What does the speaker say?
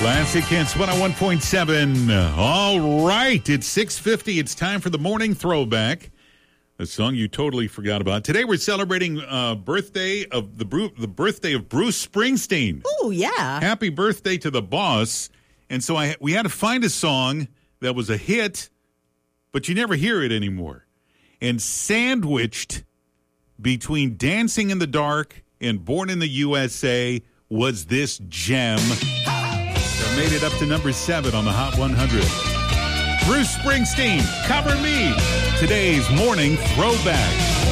Classic Hits 101.7. All right, it's 6:50. It's time for the morning throwback. A song you totally forgot about. Today we're celebrating birthday of the birthday of Bruce Springsteen. Oh, yeah. Happy birthday to the boss. And so we had to find a song that was a hit, but you never hear it anymore. And sandwiched between Dancing in the Dark and Born in the USA was this gem that made it up to number 7 on the Hot 100. Bruce Springsteen, Cover Me, today's morning throwback.